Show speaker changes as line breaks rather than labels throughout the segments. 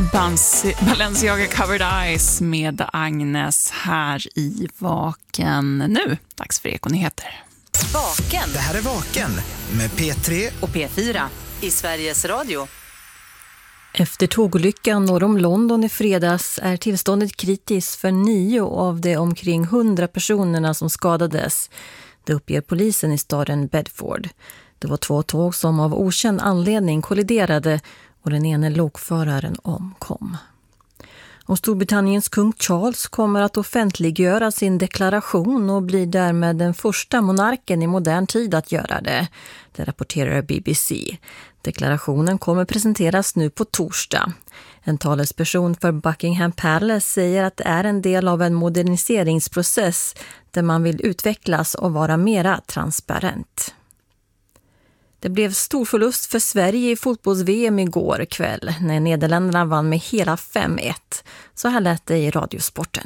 Balenciaga Covered Eyes med Agnes här i Vaken. Nu, dags för Ekonyheter.
Vaken.
Det här är Vaken med P3
och P4 i Sveriges Radio.
Efter tågolyckan norr om London i fredags är tillståndet kritiskt för 9 av de omkring 100 personerna som skadades. Det uppger polisen i staden Bedford. Det var 2 tåg som av okänd anledning kolliderade och den ene lokföraren omkom. Och Storbritanniens kung Charles kommer att offentliggöra sin deklaration och blir därmed den första monarken i modern tid att göra det. Det rapporterar BBC. Deklarationen kommer presenteras nu på torsdag. En talesperson för Buckingham Palace säger att det är en del av en moderniseringsprocess där man vill utvecklas och vara mera transparent. Det blev stor förlust för Sverige i fotbolls-VM igår kväll när Nederländerna vann med hela 5-1. Så här lät det i Radiosporten.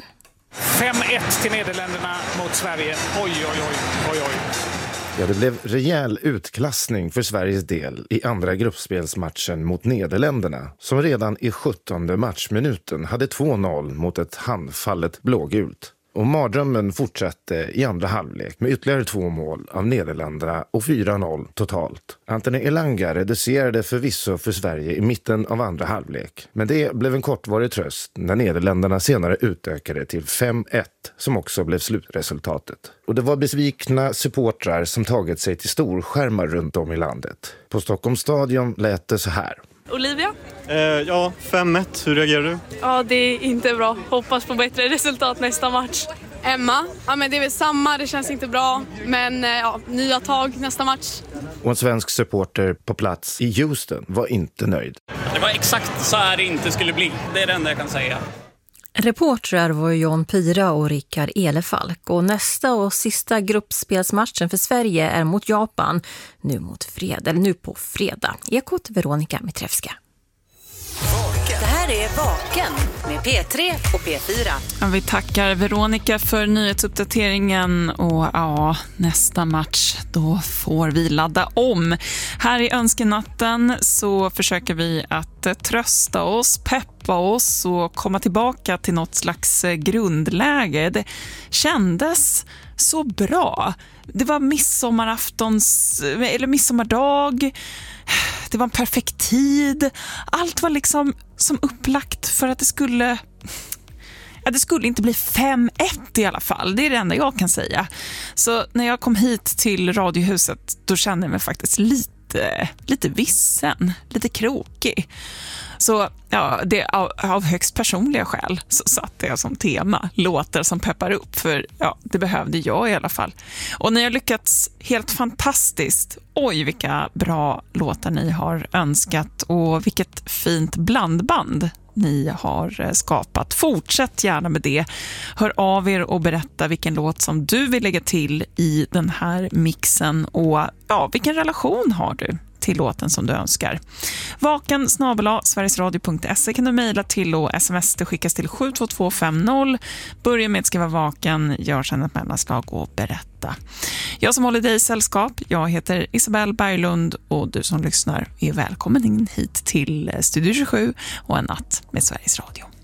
5-1 till Nederländerna mot Sverige. Oj, oj, oj, oj, oj.
Ja, det blev rejäl utklassning för Sveriges del i andra gruppspelsmatchen mot Nederländerna som redan i 17:e matchminuten hade 2-0 mot ett handfallet blågult. Och mardrömmen fortsatte i andra halvlek med ytterligare 2 mål av Nederländerna och 4-0 totalt. Anthony Elanga reducerade förvisso för Sverige i mitten av andra halvlek. Men det blev en kortvarig tröst när Nederländerna senare utökade till 5-1 som också blev slutresultatet. Och det var besvikna supportrar som tagit sig till storskärmar runt om i landet. På Stockholms stadion lät det så här.
Olivia?
Ja, 5-1. Hur reagerar du?
Ja, det är inte bra. Hoppas på bättre resultat nästa match. Emma? Ja, men det är väl samma. Det känns inte bra. Men ja, nya tag nästa match.
Och en svensk supporter på plats i Houston var inte nöjd.
Det var exakt så här det inte skulle bli. Det är det enda jag kan säga.
Reportrar var Jan Pira och Rickard Elefalk och nästa och sista gruppspelsmatchen för Sverige är mot Japan nu på fredag. Ekot Veronica Mitrevska.
Det här är Vaken med P3 och P4.
Ja, vi tackar Veronica för nyhetsuppdateringen och ja, nästa match då får vi ladda om. Här i önskenatten så försöker vi att trösta oss, peppa oss och komma tillbaka till något slags grundläge. Det kändes så bra. Det var midsommardag. Det var en perfekt tid. Allt var liksom som upplagt för att det skulle inte bli 5-1 i alla fall. Det är det enda jag kan säga. Så när jag kom hit till Radiohuset då kände jag mig faktiskt lite vissen, lite krokig. Så ja, det av högst personliga skäl så satte jag som tema låtar som peppar upp, för ja, det behövde jag i alla fall. Och ni har lyckats helt fantastiskt. Oj, vilka bra låtar ni har önskat och vilket fint blandband ni har skapat. Fortsätt gärna med det. Hör av er och berätta vilken låt som du vill lägga till i den här mixen och ja, vilken relation har du till låten som du önskar. vaken@sverigesradio.se kan du mejla till och sms det skickas till 72250. Börja med att skriva vaken, gör sedan ett mellanslag och berätta. Jag som håller dig i sällskap, jag heter Isabelle Berglund och du som lyssnar är välkommen in hit till Studio 27 och en natt med Sveriges Radio.